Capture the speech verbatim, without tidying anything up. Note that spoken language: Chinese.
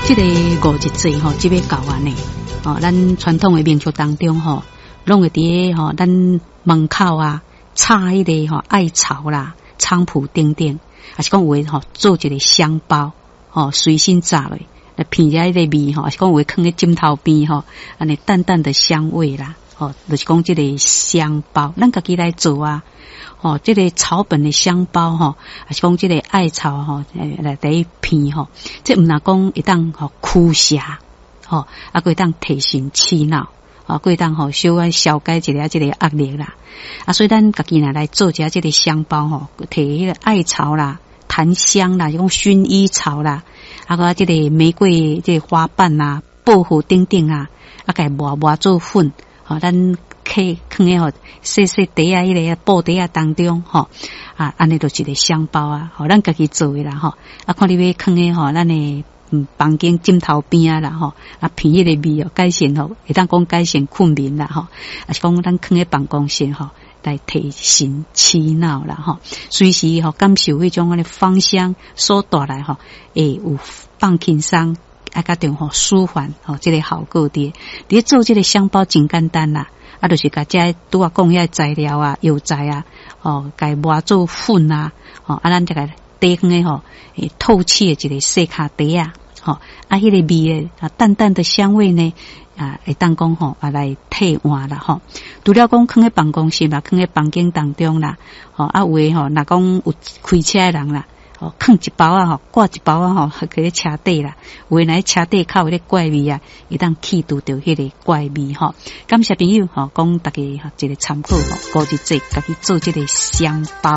这个五日节吼，即要到完呢。哦，咱传统的民俗当中吼，拢会伫个吼咱门口啊插迄个吼艾草啦、菖蒲等等，还是讲有诶吼做一个香包，吼随身扎落，来闻下迄个味吼，还是讲有诶放喺枕头边吼，安尼淡淡的香味啦，吼，就是讲即个香包，咱家己来做啊。哦，这个草本的香包吼，还是讲这个艾草吼，来第一片吼，这毋若讲会当吼驱邪，吼，啊，会当提神起脑，啊，会当吼小可消解一下这个压力啦，啊，所以咱家己若来做一下这个香包吼，摕迄个艾草啦、檀香啦，就讲薰衣草啦，啊个这个玫瑰这个花瓣啦、薄荷等等啊，啊，甲磨磨做粉，吼，咱。去放喺吼细细袋啊，迄个布袋啊当中吼啊，安尼就是一个香包啊，吼咱家己做诶啦吼，啊看你要放喺吼咱诶嗯房间枕头边啊啦吼，啊闻迄个味哦，改善吼，会当讲改善困眠啦吼，啊是讲咱放喺办公室吼，来提神起脑啦吼，随时吼感受迄种安尼芳香所带来吼，会有放轻松。啊，甲中吼舒缓吼，这个效果伫。伫做这个香包真简单啦，啊，就是甲这拄啊讲遐材料啊、药材啊，哦，甲磨做粉啊，哦，啊，咱这个底方诶吼，诶，透气诶一个细卡底啊，吼，啊，迄个味诶啊，淡淡的香味呢，啊，会当讲吼啊来替换啦吼。除了讲放喺办公室嘛，放喺房间当中啦，吼，啊，有诶吼，若讲有开车诶人啦。哦，放一包啊，吼，挂一包啊，吼，喺咧车底啦。有诶来车底口迄个怪味啊，会当去除掉迄个怪味吼。感谢朋友吼，讲大家吼一个参考吼，五日节家己做这个香包。